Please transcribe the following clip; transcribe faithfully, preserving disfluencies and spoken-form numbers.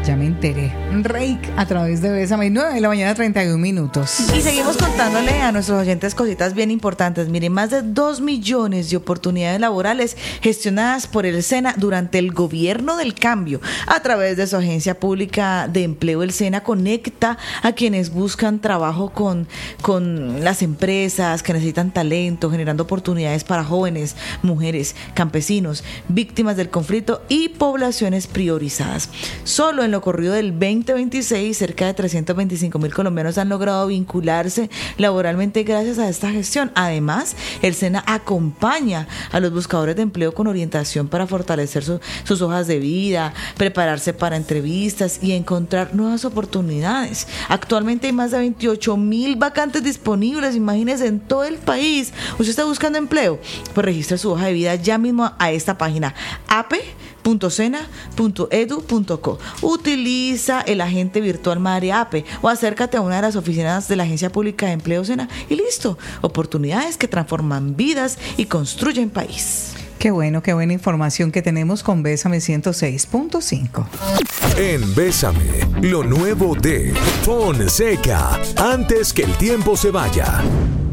Ya me enteré. Reik a través de Bésame, nueve de la mañana, treinta y un minutos. Y seguimos contándole a nuestros oyentes cositas bien importantes. Miren, más de dos millones de oportunidades laborales gestionadas por el SENA durante el gobierno del cambio. A través de su agencia pública de empleo, el SENA conecta a quienes buscan trabajo con, con las empresas que necesitan talento, generando oportunidades para jóvenes, mujeres, campesinos, víctimas del conflicto y poblaciones priorizadas. Solo en lo corrido del veinte veintiséis, cerca de trescientos veinticinco mil colombianos han logrado vincularse laboralmente gracias a esta gestión. Además, el SENA acompaña a los buscadores de empleo con orientación para fortalecer su, sus hojas de vida, prepararse para entrevistas y encontrar nuevas oportunidades. Actualmente hay más de veintiocho mil vacantes disponibles, imagínense, en todo el país. ¿Usted está buscando empleo? Pues registre su hoja de vida ya mismo a esta página a p punto sena punto edu punto co. Utiliza el agente virtual Madre A P E o acércate a una de las oficinas de la Agencia Pública de Empleo SENA y listo. Oportunidades que transforman vidas y construyen país. Qué bueno, qué buena información que tenemos con Bésame ciento seis punto cinco. En Bésame, lo nuevo de Fonseca, antes que el tiempo se vaya.